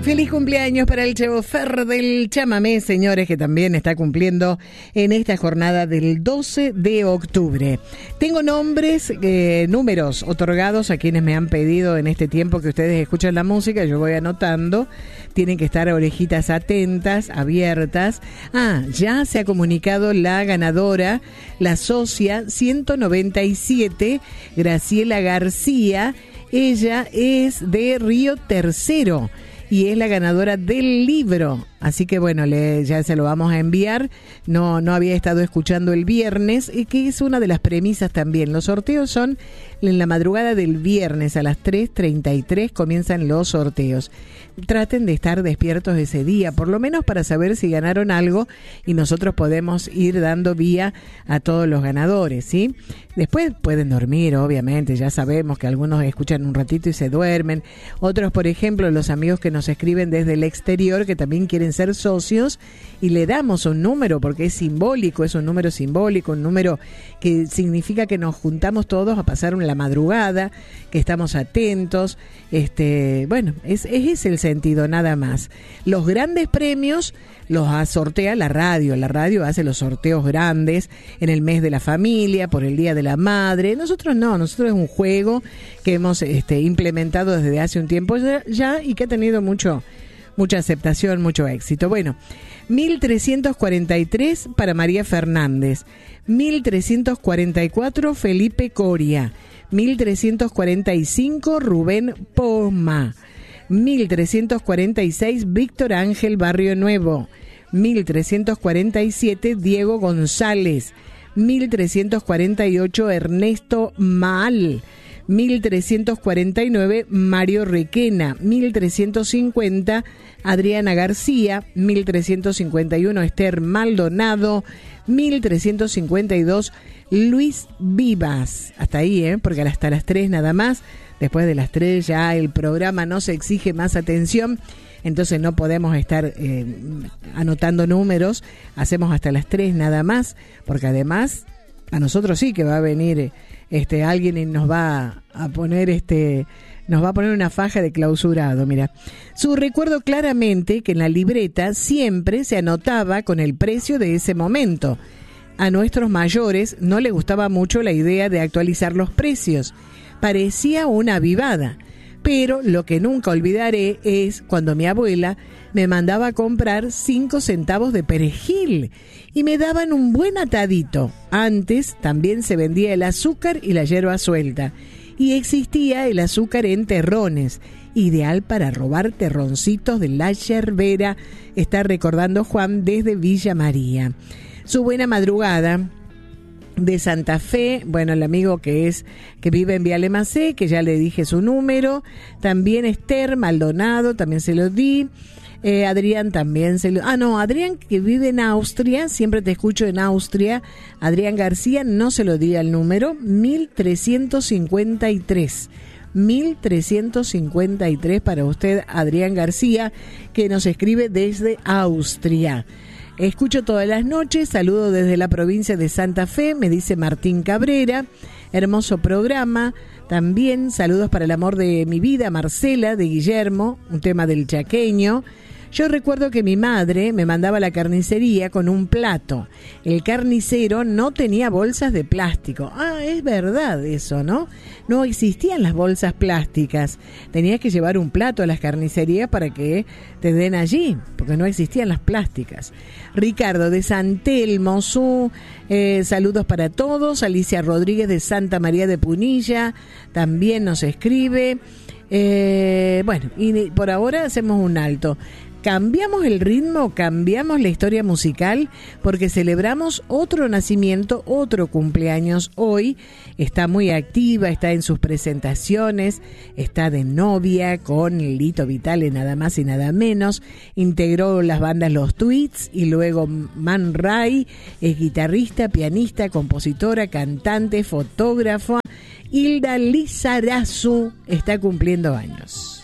Feliz cumpleaños para el chofer del chamamé, señores, que también está cumpliendo en esta jornada del 12 de octubre. Tengo números otorgados a quienes me han pedido en este tiempo que ustedes escuchan la música. Yo voy anotando. Tienen que estar orejitas atentas, abiertas. Ya se ha comunicado la ganadora, la socia 197, Graciela García. Ella es de Río Tercero y es la ganadora del libro. Así que bueno, ya se lo vamos a enviar. No había estado escuchando el viernes, que es una de las premisas también. Los sorteos son en la madrugada del viernes a las 3:33 comienzan los sorteos. Traten de estar despiertos ese día, por lo menos para saber si ganaron algo y nosotros podemos ir dando vía a todos los ganadores, ¿sí? Después pueden dormir, obviamente, ya sabemos que algunos escuchan un ratito y se duermen. Otros, por ejemplo, los amigos que nos escriben desde el exterior, que también quieren ser socios, y le damos un número porque es simbólico, es un número simbólico, un número que significa que nos juntamos todos a pasar la madrugada, que estamos atentos. Bueno, ese es el sentido, nada más. Los grandes premios los sortea la radio. La radio hace los sorteos grandes en el mes de la familia, por el Día de la Madre. Nosotros no, nosotros es un juego que hemos implementado desde hace un tiempo ya y que ha tenido mucha aceptación, mucho éxito. Bueno, 1343 para María Fernández, 1344 Felipe Coria, 1345 Rubén Poma, 1346 Víctor Ángel Barrio Nuevo, 1347 Diego González, 1348 Ernesto Maal, 1349 Mario Requena, 1350 Adriana García, 1351 Esther Maldonado, 1352 Luis Vivas. Hasta ahí, porque hasta las 3 nada más. Después de las 3 ya el programa nos exige más atención, entonces no podemos estar anotando números. Hacemos hasta las 3 nada más, porque además a nosotros sí que va a venir alguien y nos va a poner una faja de clausurado. Mira, recuerdo claramente que en la libreta siempre se anotaba con el precio de ese momento. A nuestros mayores no les gustaba mucho la idea de actualizar los precios. Parecía una avivada, pero lo que nunca olvidaré es cuando mi abuela me mandaba a comprar 5 centavos de perejil y me daban un buen atadito. Antes también se vendía el azúcar y la yerba suelta, y existía el azúcar en terrones, ideal para robar terroncitos de la yerbera, está recordando Juan desde Villa María. Su buena madrugada de Santa Fe, bueno, el amigo que vive en Viale Macé, que ya le dije su número, también Esther Maldonado, también se lo di. Adrián también Adrián, que vive en Austria, siempre te escucho en Austria. Adrián García, no se lo di al número, 1353 para usted, Adrián García, que nos escribe desde Austria. Escucho todas las noches, saludo desde la provincia de Santa Fe, me dice Martín Cabrera, hermoso programa. También saludos para el amor de mi vida, Marcela, de Guillermo, un tema del chaqueño. Yo recuerdo que mi madre me mandaba a la carnicería con un plato. El carnicero no tenía bolsas de plástico. Es verdad eso, ¿no? No existían las bolsas plásticas. Tenías que llevar un plato a las carnicerías para que te den allí, porque no existían las plásticas. Ricardo de San Telmo, saludos para todos. Alicia Rodríguez de Santa María de Punilla también nos escribe. Bueno, y por ahora hacemos un alto. Cambiamos el ritmo, cambiamos la historia musical, porque celebramos otro nacimiento, otro cumpleaños hoy. Está muy activa, está en sus presentaciones, está de novia con Lito Vitale, nada más y nada menos. Integró las bandas Los Tweets y luego Man Ray. Es guitarrista, pianista, compositora, cantante, fotógrafa. Hilda Lizarazu está cumpliendo años.